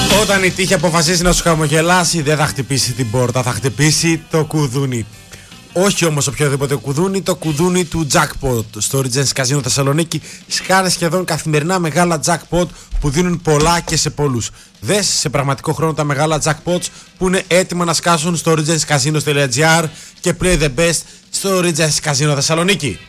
Όταν η τύχη αποφασίσει να σου χαμογελάσει, δεν θα χτυπήσει την πόρτα, θα χτυπήσει το κουδούνι. Όχι όμως οποιοδήποτε κουδούνι, το κουδούνι του jackpot. Στο Regency Casino Θεσσαλονίκη σκάνε σχεδόν καθημερινά μεγάλα jackpot που δίνουν πολλά και σε πολλούς. Δες σε πραγματικό χρόνο τα μεγάλα jackpots που είναι έτοιμα να σκάσουν στο regencycasino.gr και play the best στο Regency Casino Θεσσαλονίκη.